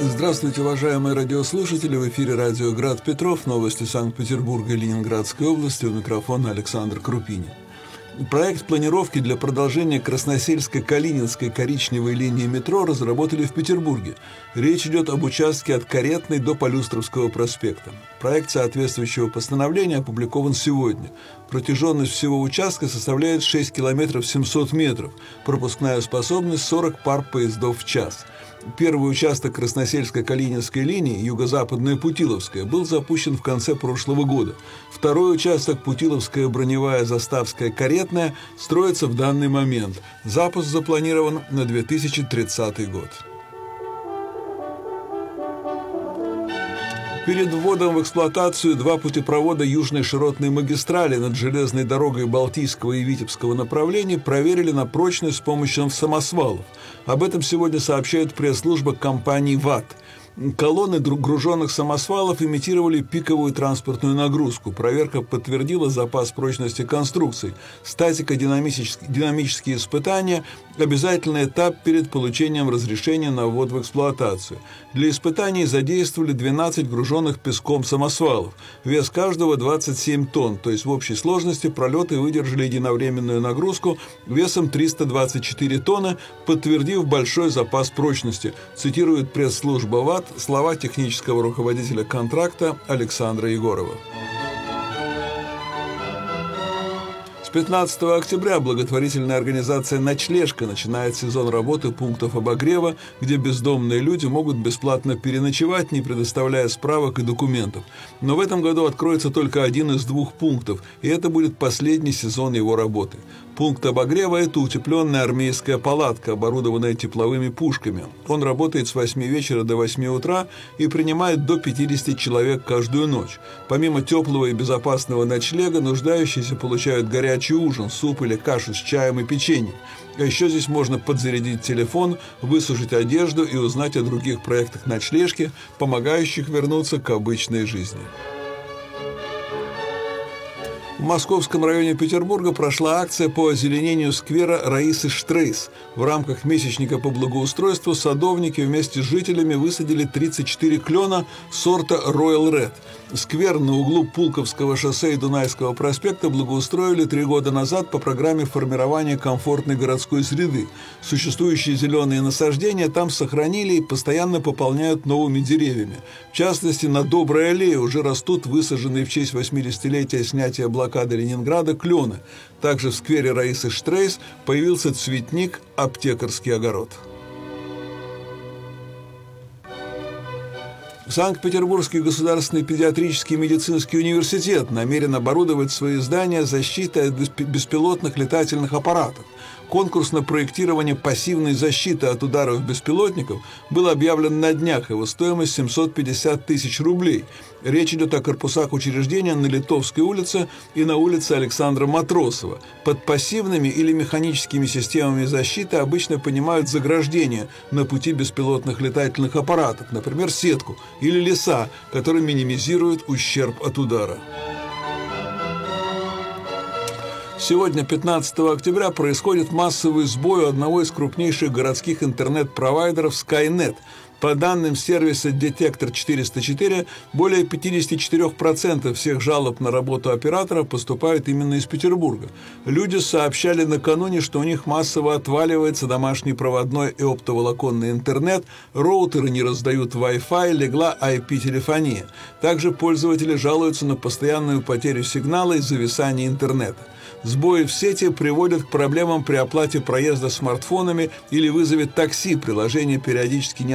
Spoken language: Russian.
Здравствуйте, уважаемые радиослушатели! В эфире радио «Град Петров», новости Санкт-Петербурга и Ленинградской области. У микрофона Александр Крупинин. Проект планировки для продолжения Красносельско-Калининской коричневой линии метро разработали в Петербурге. Речь идет об участке от Каретной до Полюстровского проспекта. Проект соответствующего постановления опубликован сегодня. Протяженность всего участка составляет 6 километров 700 метров. Пропускная способность 40 пар поездов в час. Первый участок Красносельско-Калининской линии, юго-западная Путиловская, был запущен в конце прошлого года. Второй участок Путиловская, Броневая, Заставская, Каретная строится в данный момент. Запуск запланирован на 2030 год. Перед вводом в эксплуатацию два путепровода Южной широтной магистрали над железной дорогой Балтийского и Витебского направлений проверили на прочность с помощью самосвалов. Об этом сегодня сообщает пресс-служба компании ВАТ. Колонны груженных самосвалов имитировали пиковую транспортную нагрузку. Проверка подтвердила запас прочности конструкций. Статико-динамические испытания – обязательный этап перед получением разрешения на ввод в эксплуатацию. Для испытаний задействовали 12 груженных песком самосвалов. Вес каждого 27 тонн, то есть в общей сложности пролеты выдержали единовременную нагрузку весом 324 тонны, подтвердив большой запас прочности, цитирует пресс-служба ВАТ слова технического руководителя контракта Александра Егорова. С 15 октября благотворительная организация «Ночлежка» начинает сезон работы пунктов обогрева, где бездомные люди могут бесплатно переночевать, не предоставляя справок и документов. Но в этом году откроется только один из двух пунктов, и это будет последний сезон его работы. Пункт обогрева – это утепленная армейская палатка, оборудованная тепловыми пушками. Он работает с 8 вечера до 8 утра и принимает до 50 человек каждую ночь. Помимо теплого и безопасного ночлега, нуждающиеся получают горячий ужин, суп или кашу с чаем и печеньем. А еще здесь можно подзарядить телефон, высушить одежду и узнать о других проектах ночлежки, помогающих вернуться к обычной жизни. В московском районе Петербурга прошла акция по озеленению сквера Раисы Штрейс. В рамках месячника по благоустройству садовники вместе с жителями высадили 34 клена сорта Royal Red. Сквер на углу Пулковского шоссе и Дунайского проспекта благоустроили 3 года назад по программе формирования комфортной городской среды. Существующие зеленые насаждения там сохранили и постоянно пополняют новыми деревьями. В частности, на Доброй аллее уже растут высаженные в честь 80-летия снятия блокады Ленинграда клены. Также в сквере Раисы Штрейс появился цветник «Аптекарский огород». Санкт-Петербургский государственный педиатрический медицинский университет намерен оборудовать свои здания защитой от беспилотных летательных аппаратов. Конкурс на проектирование пассивной защиты от ударов беспилотников был объявлен на днях, его стоимость 750 тысяч рублей. Речь идет о корпусах учреждения на Литовской улице и на улице Александра Матросова. Под пассивными или механическими системами защиты обычно понимают заграждение на пути беспилотных летательных аппаратов, например, сетку или леса, которые минимизируют ущерб от удара. Сегодня, 15 октября, происходит массовый сбой у одного из крупнейших городских интернет-провайдеров Skynet. По данным сервиса Detector 404, более 54% всех жалоб на работу оператора поступают именно из Петербурга. Люди сообщали накануне, что у них массово отваливается домашний проводной и оптоволоконный интернет, роутеры не раздают Wi-Fi, легла IP-телефония. Также пользователи жалуются на постоянную потерю сигнала и зависание интернета. Сбои в сети приводят к проблемам при оплате проезда смартфонами или вызове такси. Приложение периодически не